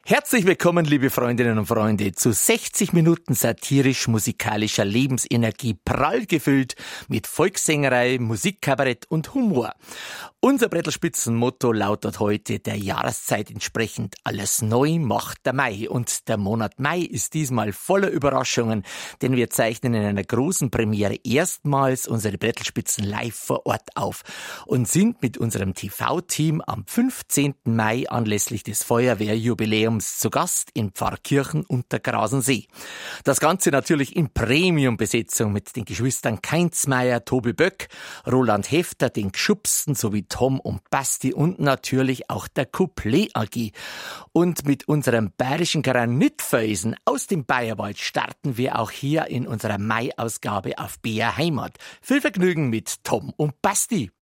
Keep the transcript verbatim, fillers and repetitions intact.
Herzlich willkommen, liebe Freundinnen und Freunde, zu sechzig Minuten satirisch-musikalischer Lebensenergie, prall gefüllt mit Volkssängerei, Musikkabarett und Humor. Unser Brettelspitzenmotto lautet heute der Jahreszeit entsprechend: Alles neu macht der Mai. Und der Monat Mai ist diesmal voller Überraschungen, denn wir zeichnen in einer großen Premiere erstmals unsere Brettelspitzen live vor Ort auf und sind mit unserem T V-Team am fünfzehnten Mai anlässlich des Feuerwehrjubiläums zu Gast in Pfarrkirchen unter Grasensee. Das Ganze natürlich in Premium-Besetzung mit den Geschwistern Keinsmeier, Tobi Böck, Roland Hefter, den Gschubsten sowie Tom und Basti und natürlich auch der Couplet A G. Und mit unserem bayerischen Granitfelsen aus dem Bayerwald starten wir auch hier in unserer Mai-Ausgabe auf B R Heimat. Viel Vergnügen mit Tom und Basti.